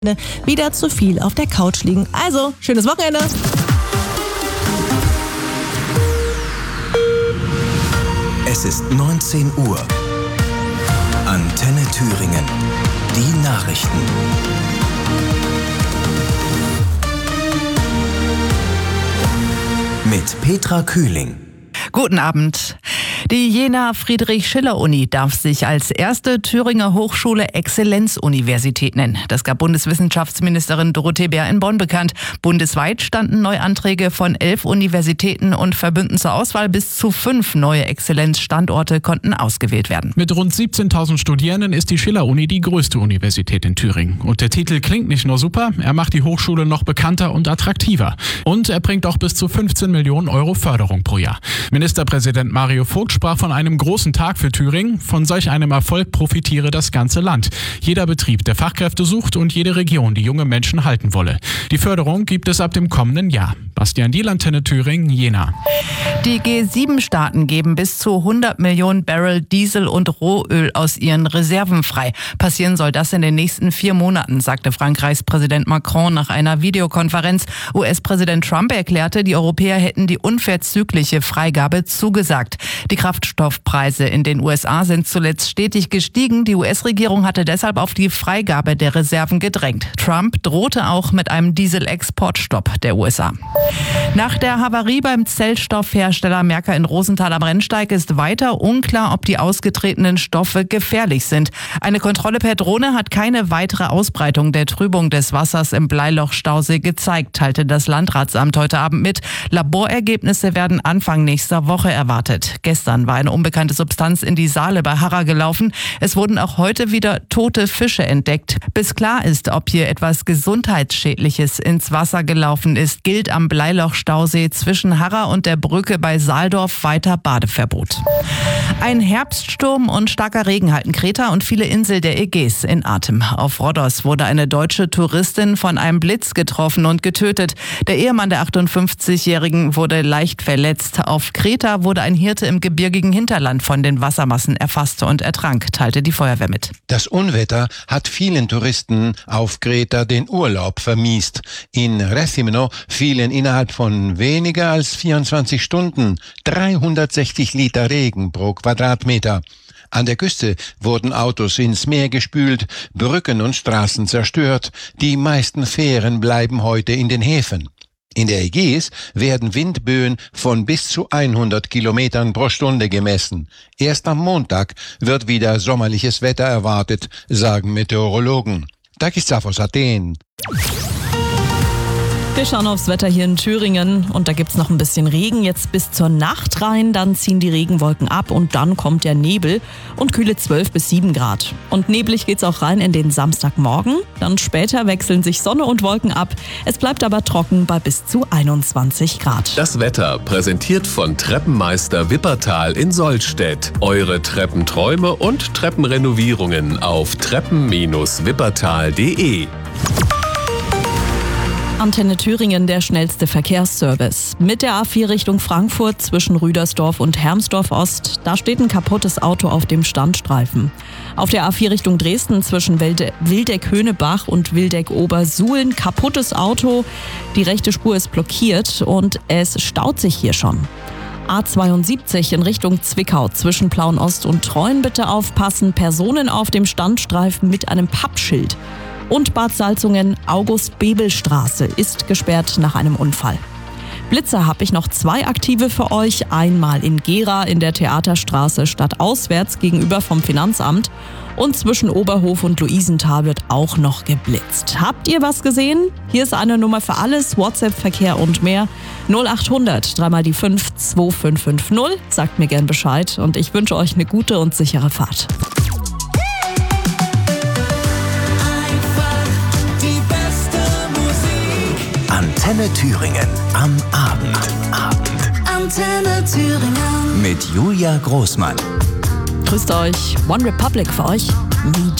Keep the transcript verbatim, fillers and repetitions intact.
wieder zu viel auf der Couch liegen. Also, schönes Wochenende! Es ist neunzehn Uhr. Antenne Thüringen. Die Nachrichten. Mit Petra Kühling. Guten Abend. Die Jena Friedrich-Schiller-Uni darf sich als erste Thüringer Hochschule Exzellenzuniversität nennen. Das gab Bundeswissenschaftsministerin Dorothee Bär in Bonn bekannt. Bundesweit standen Neuanträge von elf Universitäten und Verbünden zur Auswahl. Bis zu fünf neue Exzellenzstandorte konnten ausgewählt werden. Mit rund siebzehntausend Studierenden ist die Schiller-Uni die größte Universität in Thüringen. Und der Titel klingt nicht nur super, er macht die Hochschule noch bekannter und attraktiver. Und er bringt auch bis zu fünfzehn Millionen Euro Förderung pro Jahr. Ministerpräsident Mario Vogt sprach von einem großen Tag für Thüringen. Von solch einem Erfolg profitiere das ganze Land. Jeder Betrieb, der Fachkräfte sucht und jede Region, die junge Menschen halten wolle. Die Förderung gibt es ab dem kommenden Jahr. Bastian Diel, Antenne Thüringen, Jena. Die G sieben Staaten geben bis zu hundert Millionen Barrel Diesel und Rohöl aus ihren Reserven frei. Passieren soll das in den nächsten vier Monaten, sagte Frankreichs Präsident Macron nach einer Videokonferenz. U S-Präsident Trump erklärte, die Europäer hätten die unverzügliche Freigabe zugesagt. Die Kraftstoffpreise in den U S A sind zuletzt stetig gestiegen. Die U S-Regierung hatte deshalb auf die Freigabe der Reserven gedrängt. Trump drohte auch mit einem Dieselexportstopp der U S A. Nach der Havarie beim Zellstoffhersteller Mercker in Rosenthal am Rennsteig ist weiter unklar, ob die ausgetretenen Stoffe gefährlich sind. Eine Kontrolle per Drohne hat keine weitere Ausbreitung der Trübung des Wassers im Bleiloch-Stausee gezeigt, teilte das Landratsamt heute Abend mit. Laborergebnisse werden Anfang nächster Woche erwartet. Gestern war eine unbekannte Substanz in die Saale bei Harra gelaufen. Es wurden auch heute wieder tote Fische entdeckt. Bis klar ist, ob hier etwas Gesundheitsschädliches ins Wasser gelaufen ist, gilt am Bleiloch-Stausee zwischen Harra und der Brücke bei Saaldorf weiter Badeverbot. Ein Herbststurm und starker Regen halten Kreta und viele Inseln der Ägäis in Atem. Auf Rhodos wurde eine deutsche Touristin von einem Blitz getroffen und getötet. Der Ehemann der achtundfünfzigjährigen wurde leicht verletzt. Auf Kreta wurde ein Hirte im gebirgigen Hinterland von den Wassermassen erfasst und ertrank, teilte die Feuerwehr mit. Das Unwetter hat vielen Touristen auf Kreta den Urlaub vermiest. In Rethymno fielen innerhalb von weniger als vierundzwanzig Stunden dreihundertsechzig Liter Regen pro Quadratmeter. An der Küste wurden Autos ins Meer gespült, Brücken und Straßen zerstört. Die meisten Fähren bleiben heute in den Häfen. In der Ägäis werden Windböen von bis zu hundert Kilometern pro Stunde gemessen. Erst am Montag wird wieder sommerliches Wetter erwartet, sagen Meteorologen. Takis Zafos, Athen. Wir schauen aufs Wetter hier in Thüringen und da gibt's noch ein bisschen Regen jetzt bis zur Nacht rein, dann ziehen die Regenwolken ab und dann kommt der Nebel und kühle zwölf bis sieben Grad. Und neblig geht's auch rein in den Samstagmorgen, dann später wechseln sich Sonne und Wolken ab. Es bleibt aber trocken bei bis zu einundzwanzig Grad. Das Wetter präsentiert von Treppenmeister Wippertal in Sollstedt. Eure Treppenträume und Treppenrenovierungen auf treppen Bindestrich wippertal punkt de. Antenne Thüringen, der schnellste Verkehrsservice. Mit der A vier Richtung Frankfurt zwischen Rüdersdorf und Hermsdorf Ost, da steht ein kaputtes Auto auf dem Standstreifen. Auf der A vier Richtung Dresden zwischen Wildeck-Höhnebach und Wildeck-Obersuhlen, kaputtes Auto. Die rechte Spur ist blockiert und es staut sich hier schon. A zweiundsiebzig in Richtung Zwickau zwischen Plauen-Ost und Treuen bitte aufpassen. Personen auf dem Standstreifen mit einem Pappschild. Und Bad Salzungen, August-Bebel-Straße ist gesperrt nach einem Unfall. Blitzer habe ich noch zwei aktive für euch. Einmal in Gera in der Theaterstraße stadtauswärts gegenüber vom Finanzamt. Und zwischen Oberhof und Luisenthal wird auch noch geblitzt. Habt ihr was gesehen? Hier ist eine Nummer für alles, WhatsApp-Verkehr und mehr. null achthundert, dreimal die fünf, zwei fünf fünf null. Sagt mir gern Bescheid und ich wünsche euch eine gute und sichere Fahrt. Antenne Thüringen am Abend. Abend. Antenne Thüringen. Mit Julia Großmann. Grüßt euch. One Republic für euch. Need